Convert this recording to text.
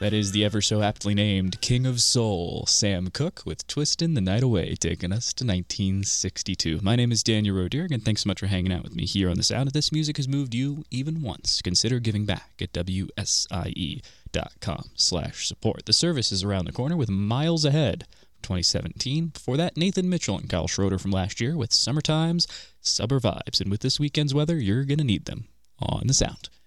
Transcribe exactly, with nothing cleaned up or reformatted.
That is the ever so aptly named King of Soul, Sam Cooke, with Twistin' the Night Away, taking us to nineteen sixty-two. My name is Daniel Roderick, and thanks so much for hanging out with me here on The Sound. If this music has moved you even once, consider giving back at W S I E dot com slash support. The service is around the corner with Miles Ahead twenty seventeen. Before that, Nathan Mitchell and Kyle Schroeder from last year with Summertime's Summer Vibes. And with this weekend's weather, you're going to need them on The Sound.